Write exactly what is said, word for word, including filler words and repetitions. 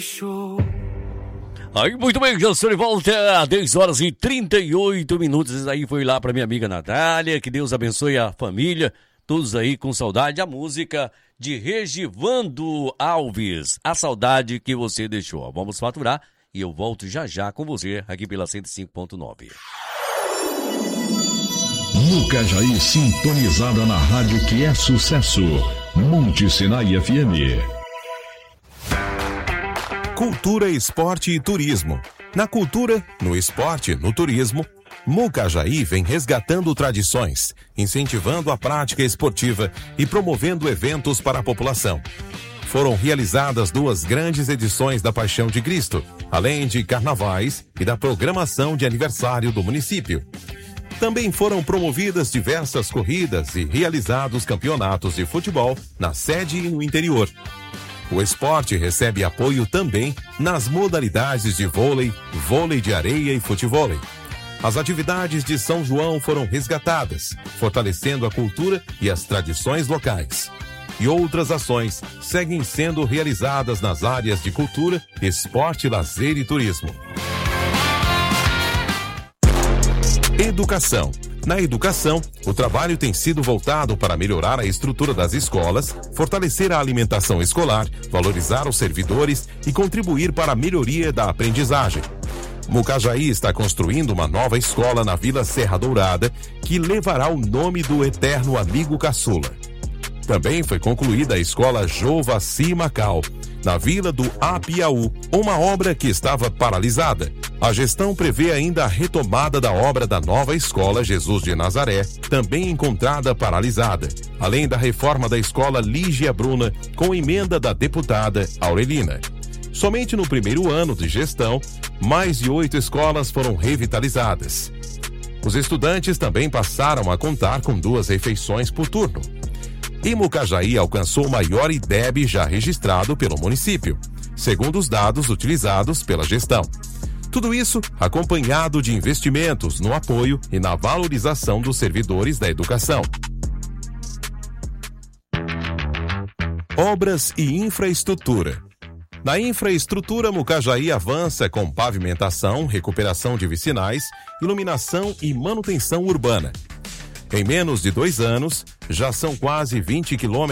Show. Aí, muito bem, já estou de volta, dez horas e trinta e oito minutos. Isso aí foi lá para minha amiga Natália. Que Deus abençoe a família, todos aí com saudade. A música de Regivando Alves, A Saudade que Você Deixou. Vamos faturar e eu volto já já com você aqui pela cento e cinco ponto nove. Mucajaí, sintonizada na rádio que é sucesso. Monte Sinai F M. Cultura, esporte e turismo. Na cultura, no esporte, no turismo, Mucajaí vem resgatando tradições, incentivando a prática esportiva e promovendo eventos para a população. Foram realizadas duas grandes edições da Paixão de Cristo, além de carnavais e da programação de aniversário do município. Também foram promovidas diversas corridas e realizados campeonatos de futebol na sede e no interior. O esporte recebe apoio também nas modalidades de vôlei, vôlei de areia e futevôlei. As atividades de São João foram resgatadas, fortalecendo a cultura e as tradições locais. E outras ações seguem sendo realizadas nas áreas de cultura, esporte, lazer e turismo. Educação. Na educação, o trabalho tem sido voltado para melhorar a estrutura das escolas, fortalecer a alimentação escolar, valorizar os servidores e contribuir para a melhoria da aprendizagem. Mucajaí está construindo uma nova escola na Vila Serra Dourada, que levará o nome do eterno amigo caçula. Também foi concluída a escola Jovaci Macau, na Vila do Apiaú, uma obra que estava paralisada. A gestão prevê ainda a retomada da obra da nova escola Jesus de Nazaré, também encontrada paralisada, além da reforma da escola Lígia Bruna, com emenda da deputada Aurelina. Somente no primeiro ano de gestão, mais de oito escolas foram revitalizadas. Os estudantes também passaram a contar com duas refeições por turno. E Mucajaí alcançou o maior I D E B já registrado pelo município, segundo os dados utilizados pela gestão. Tudo isso acompanhado de investimentos no apoio e na valorização dos servidores da educação. Obras e infraestrutura. Na infraestrutura, Mucajaí avança com pavimentação, recuperação de vicinais, iluminação e manutenção urbana. Em menos de dois anos, já são quase vinte quilômetros